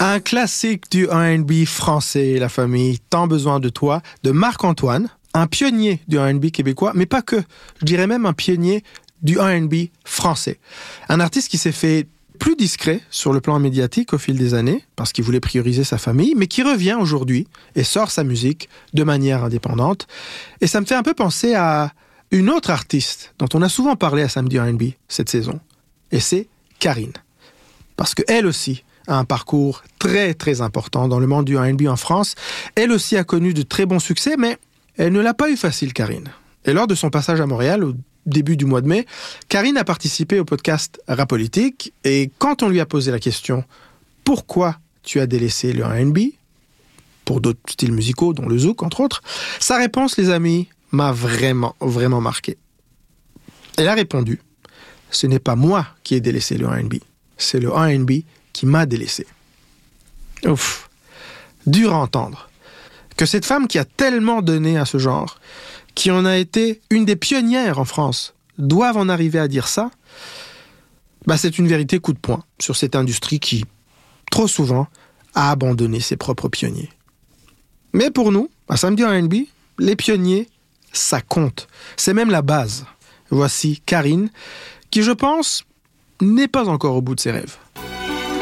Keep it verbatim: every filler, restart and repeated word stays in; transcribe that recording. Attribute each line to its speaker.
Speaker 1: Un classique du R and B français, la famille, Tant besoin de toi, de Marc-Antoine, un pionnier du R and B québécois, mais pas que, je dirais même un pionnier du R and B français. Un artiste qui s'est fait plus discret sur le plan médiatique au fil des années, parce qu'il voulait prioriser sa famille, mais qui revient aujourd'hui et sort sa musique de manière indépendante. Et ça me fait un peu penser à une autre artiste dont on a souvent parlé à Samedi R and B cette saison, et c'est Karine. Parce qu'elle aussi a un parcours très très important dans le monde du R and B en France. Elle aussi a connu de très bons succès, mais elle ne l'a pas eu facile, Karine. Et lors de son passage à Montréal, au début du mois de mai, Karine a participé au podcast Rapolitique, et quand on lui a posé la question « Pourquoi tu as délaissé le R and B ?» pour d'autres styles musicaux, dont le zouk, entre autres, sa réponse, les amis, m'a vraiment, vraiment marqué. Elle a répondu « Ce n'est pas moi qui ai délaissé le R and B, c'est le R and B qui m'a délaissé. » Ouf, dur à entendre. Que cette femme qui a tellement donné à ce genre, qui en a été une des pionnières en France, doive en arriver à dire ça, bah c'est une vérité coup de poing sur cette industrie qui, trop souvent, a abandonné ses propres pionniers. Mais pour nous, à Samedi R and B, les pionniers, ça compte. C'est même la base. Voici Karine, qui, je pense, n'est pas encore au bout de ses rêves.